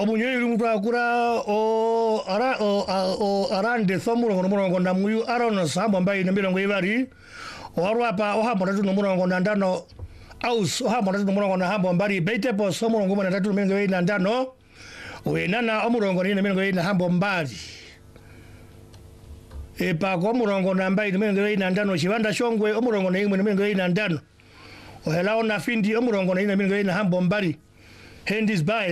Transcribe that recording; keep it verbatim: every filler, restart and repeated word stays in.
omunyeri mutakura o ara o o arande somurongo murongo na muyu arona samba mbai na mirongo ibari o arwapa o hambo tatu murongo na ndano aus o hambo tatu murongo na hambo mbari beite po somurongo na tatu mirongo ina ndano o enana omurongo ni mirongo ina hambo mbari e pa ko murongo na mbai mirongo ina ndano chivanda shongwe omurongo na imwe mirongo ina ndano o helao na findi omurongo na mirongo ina hambo mbari Hendis by